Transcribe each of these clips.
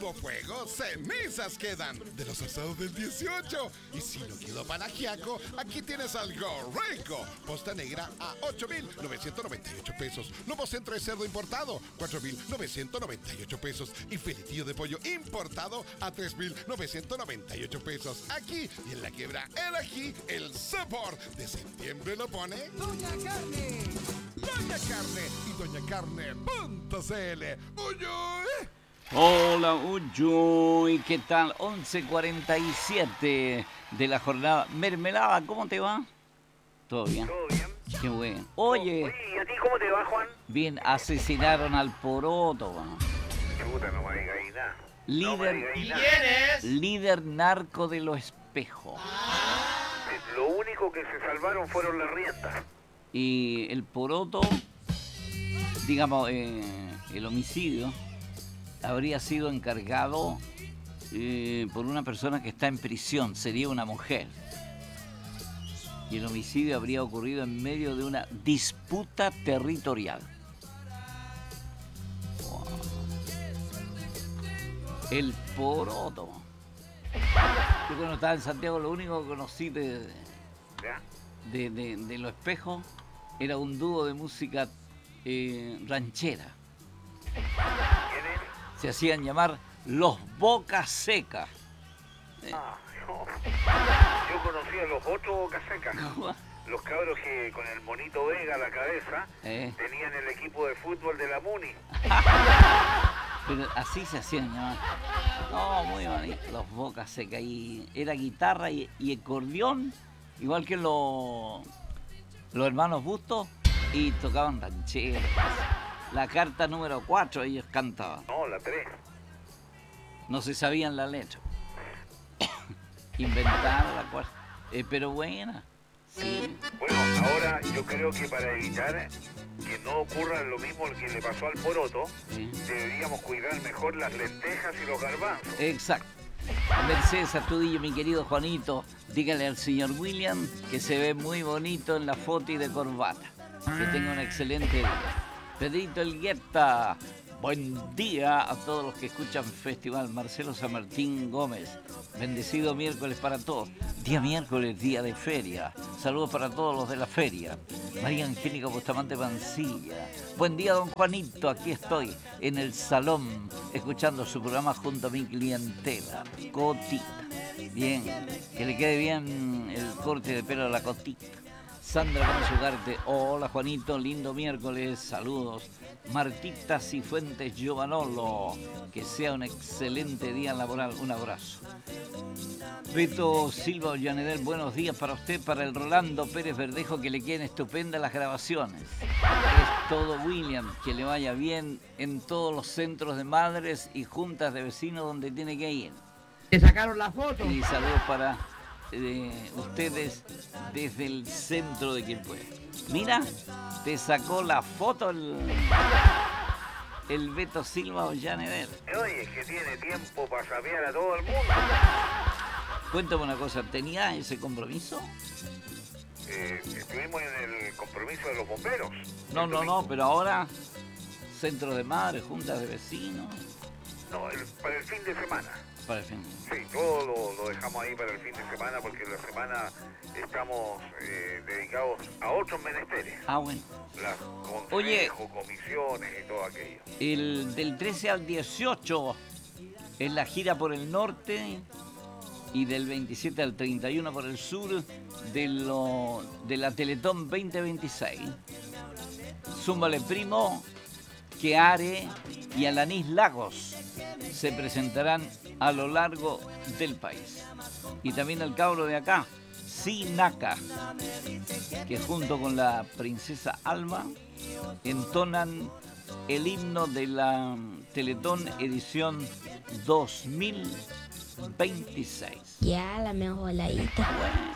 fuego, cenizas quedan de los asados del 18. Y si no quedó para ajiaco, aquí tienes algo rico. Posta negra a 8,998 pesos. Lomo centro de cerdo importado, 4,998 pesos. Y filetillo de pollo importado a 3,998 pesos. Aquí y en la quiebra el ají, el sabor de septiembre lo pone Doña Carne. Doña Carne y doñacarne.cl. ¡Uy! Hola, Uyuy, ¿qué tal? 11:47 de la jornada. Mermelada, ¿cómo te va? ¿Todo bien? ¿Todo bien? Qué bueno. Oye, ¿y a ti cómo te va, Juan? bien, asesinaron al Poroto, va. Chuta, no me digas ahí nada. Líder narco de los espejos. Lo único que se salvaron fueron las riendas. Y el Poroto, digamos, el homicidio habría sido encargado por una persona que está en prisión, sería una mujer. Y el homicidio habría ocurrido en medio de una disputa territorial. Wow. El Poroto. Yo cuando estaba en Santiago lo único que conocí de Los Espejos era un dúo de música ranchera. Se hacían llamar Los Boca Seca. Yo conocí a los otros Boca Seca. Los cabros que con el monito Vega a la cabeza tenían el equipo de fútbol de la Muni. Pero así se hacían llamar. No, muy bonito. Los Boca Seca. Y era guitarra y acordeón, igual que los hermanos Bustos, y tocaban rancheras. La carta número 4 ellos cantaban. No, la 3. No se sabían la letra. Inventaron la cuarta. Pero buena. Sí. Bueno, ahora yo creo que para evitar que no ocurra lo mismo que le pasó al Poroto, deberíamos cuidar mejor las lentejas y los garbanzos. Exacto. Mercedes Astudillo, mi querido Juanito, dígale al señor William que se ve muy bonito en la foto y de corbata. Que tenga un excelente día. Pedrito Elgueta, buen día a todos los que escuchan Festival. Marcelo San Martín Gómez, bendecido miércoles para todos. Día miércoles, día de feria. Saludos para todos los de la feria. María Angélica Bustamante Pancilla. Buen día, don Juanito. Aquí estoy en el salón, escuchando su programa junto a mi clientela. Cotita. Bien, que le quede bien el corte de pelo a la Cotita. Sandra Gómez Ugarte, hola Juanito, lindo miércoles, saludos. Martita Cifuentes Giovanolo, que sea un excelente día laboral, un abrazo. Beto Silva Ollanedel, buenos días para usted, para el Rolando Pérez Verdejo, que le queden estupendas las grabaciones. Es todo, William, que le vaya bien en todos los centros de madres y juntas de vecinos donde tiene que ir. ¿Te sacaron la foto? Y saludos para ustedes desde el centro de Quilpué. Mira, te sacó la foto el Beto Silva Ollanedel. Oye, es que tiene tiempo para sapear a todo el mundo. Cuéntame una cosa, ¿tenía ese compromiso? Estuvimos en el compromiso de los bomberos. No, pero ahora centro de madres, juntas de vecinos. No, para el fin de semana. Para el fin. Sí, todo lo dejamos ahí para el fin de semana porque la semana estamos dedicados a otros menesteres. Ah, bueno. Las Oye, comisiones y todo aquello. El del 13 al 18 es la gira por el norte y del 27 al 31 por el sur de la Teletón 2026. Súmale, primo, que Are y Alanis Lagos se presentarán a lo largo del país. Y también el cabro de acá, Sinaka, que junto con la princesa Alba entonan el himno de la Teletón edición 2026. Ya, la mejor voladita.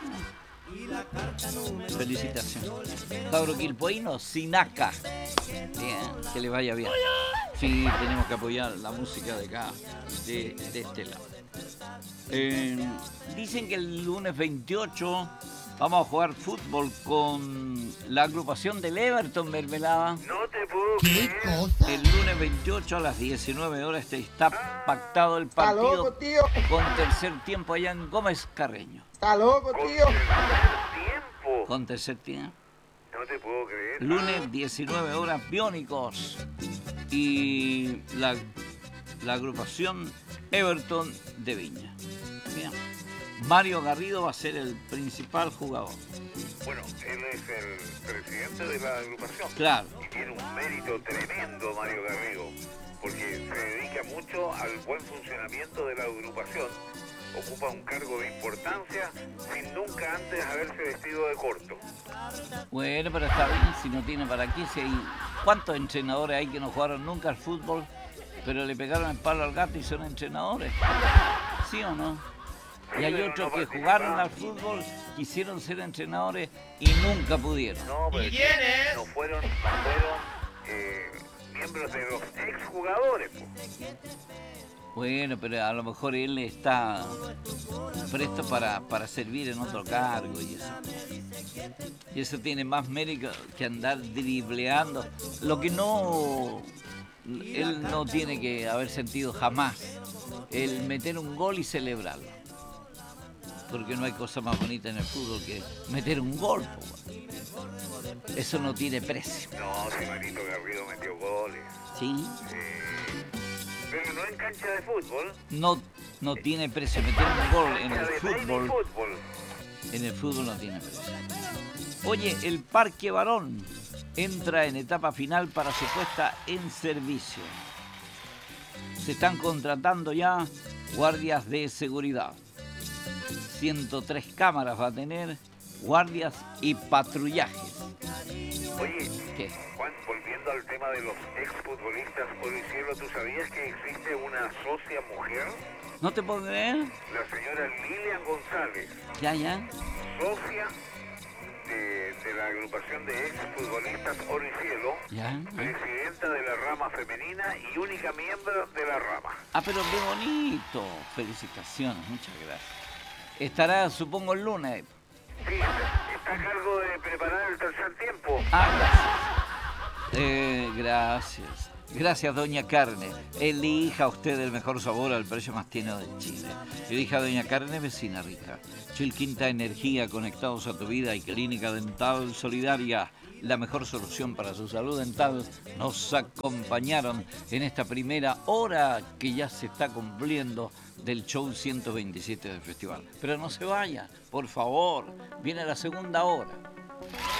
Felicitaciones. Cabro quilpoíno, Sinaka. Bien, que le vaya bien. Sí, tenemos que apoyar la música de acá, de este lado. Dicen que el lunes 28 Vamos a jugar fútbol con la agrupación del Everton, Mermelada. No te puedo ¿Qué creer. cosa? El lunes 28 a las 19 horas está pactado el Está partido loco, tío. con tercer tiempo allá en Gómez Carreño. Está loco, Con tío. tercer tiempo. Con tercer tiempo. No te puedo creer. Lunes 19 horas Biónicos y la agrupación Everton de Viña. Bien. Mario Garrido va a ser el principal jugador. Bueno, él es el presidente de la agrupación. Claro. Y tiene un mérito tremendo, Mario Garrido, porque se dedica mucho al buen funcionamiento de la agrupación. Ocupa un cargo de importancia sin nunca antes haberse vestido de corto. Bueno, pero está bien, si no tiene para qué. Si hay... ¿Cuántos entrenadores hay que no jugaron nunca al fútbol, pero le pegaron el palo al gato y son entrenadores? ¿Sí o no? Y hay pero otros no que participaron. jugaron al fútbol, quisieron ser entrenadores y nunca pudieron. No, pero no fueron miembros de los exjugadores, po. Bueno, pero a lo mejor él está presto para servir en otro cargo y eso. Y eso tiene más mérito que andar dribleando. Lo que no... Él no tiene que haber sentido jamás el meter un gol y celebrarlo. Porque no hay cosa más bonita en el fútbol que meter un gol, po. Eso no tiene precio. No, si Marito Garrido metió goles. ¿Sí? Pero no en cancha de fútbol. No tiene precio meter un gol en el Cancha de fútbol. fútbol. En el fútbol no tiene precio. Oye, el Parque Barón entra en etapa final para su puesta en servicio. Se están contratando ya guardias de seguridad. 103 cámaras va a tener, guardias y patrullajes. Oye, ¿Qué? Juan, volviendo al tema de los exfutbolistas Oricielo, ¿tú sabías que existe una socia mujer? ¿No te puedo creer? La señora Lilian González, Ya. socia de la agrupación de exfutbolistas Oricielo, Ya. presidenta de la rama femenina y única miembro de la rama. Ah, pero qué bonito. Felicitaciones, muchas gracias. Estará, supongo, el lunes. Sí, está a cargo de preparar el tercer tiempo. Ah, gracias. Gracias. Gracias, doña Carne. Elija usted el mejor sabor al precio más tierno de Chile. Elija doña Carne, vecina rica. Chilquinta Energía, conectados a tu vida, y Clínica Dental Solidaria, la mejor solución para su salud dental, nos acompañaron en esta primera hora que ya se está cumpliendo del show 127 del festival. Pero no se vaya, por favor, viene la segunda hora.